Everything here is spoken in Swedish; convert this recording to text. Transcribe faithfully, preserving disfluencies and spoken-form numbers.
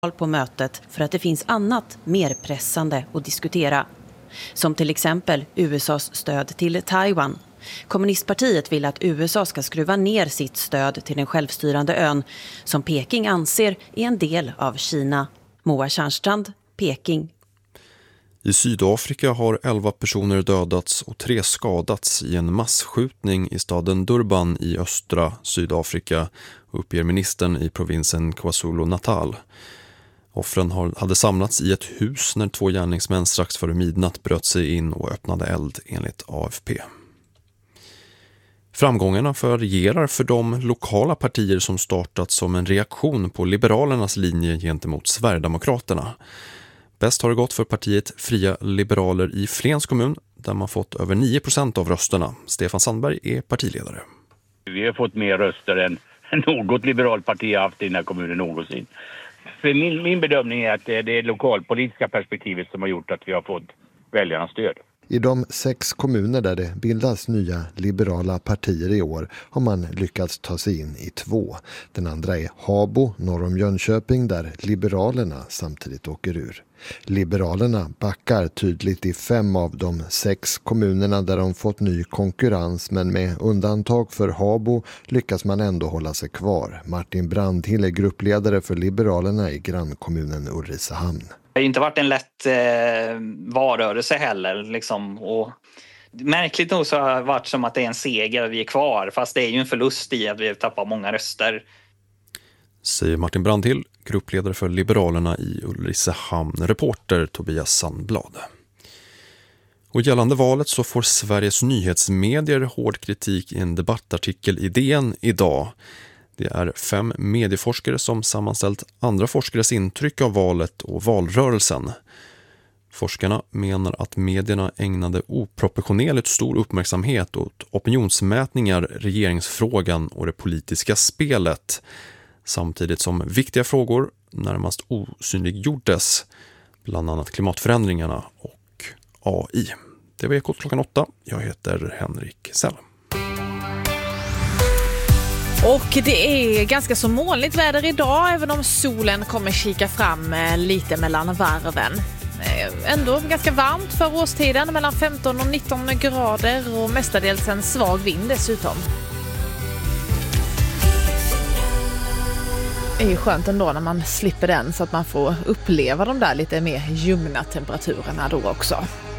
på mötet för att det finns annat mer pressande att diskutera. Som till exempel U S A:s stöd till Taiwan. Kommunistpartiet vill att U S A ska skruva ner sitt stöd till den självstyrande ön som Peking anser är en del av Kina. Moa Tjärnstrand, Peking. I Sydafrika har elva personer dödats och tre skadats i en massskjutning i staden Durban i östra Sydafrika, uppger ministern i provinsen KwaZulu-Natal. Offren hade samlats i ett hus när två gärningsmän strax före midnatt bröt sig in och öppnade eld enligt A F P. Framgångarna varierar för de lokala partier som startat som en reaktion på Liberalernas linje gentemot Sverigedemokraterna. Bäst har det gått för partiet Fria Liberaler i Flens kommun där man fått över nio procent av rösterna. Stefan Sandberg är partiledare. Vi har fått mer röster än något liberalt parti har haft i den här kommunen någonsin. För min, min bedömning är att det är det lokalpolitiska perspektivet som har gjort att vi har fått väljarnas stöd. I de sex kommuner där det bildas nya liberala partier i år har man lyckats ta sig in i två. Den andra är Habo, norr om Jönköping, där Liberalerna samtidigt åker ur. Liberalerna backar tydligt i fem av de sex kommunerna där de fått ny konkurrens, men med undantag för Habo lyckas man ändå hålla sig kvar. Martin Brandhill är gruppledare för Liberalerna i grannkommunen Ulricehamn. Det har inte varit en lätt eh, varörelse heller. Liksom. Och märkligt nog så har det varit som att det är en seger vi är kvar. Fast det är ju en förlust i att vi tappar många röster. Säger Martin Brandhill, gruppledare för Liberalerna i Ulricehamn. Reporter Tobias Sandblad. Och gällande valet så får Sveriges nyhetsmedier hård kritik i en debattartikel i D N idag. Det är fem medieforskare som sammanställt andra forskares intryck av valet och valrörelsen. Forskarna menar att medierna ägnade oproportionerligt stor uppmärksamhet åt opinionsmätningar, regeringsfrågan och det politiska spelet, samtidigt som viktiga frågor närmast osynliggjordes, bland annat klimatförändringarna och A I. Det var Ekot klockan åtta. Jag heter Henrik Sell. Och det är ganska så molnigt väder idag, även om solen kommer kika fram lite mellan varven. Ändå ganska varmt för årstiden, mellan femton och nitton grader och mestadels en svag vind dessutom. Det är ju skönt ändå när man slipper den så att man får uppleva de där lite mer ljumna temperaturerna då också.